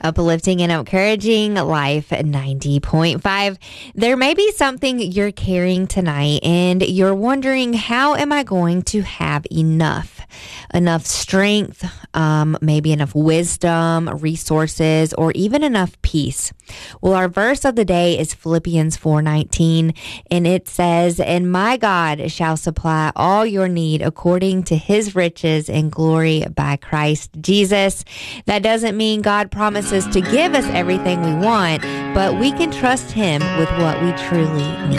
Uplifting and encouraging Life 90.5. There may be something you're carrying tonight and you're wondering, how am I going to have enough strength, maybe enough wisdom, resources, or even enough peace? Well, our verse of the day is Philippians 4:19, and it says, "And my God shall supply all your need according to his riches and glory by Christ Jesus." That doesn't mean God promises to give us everything we want, but we can trust him with what we truly need.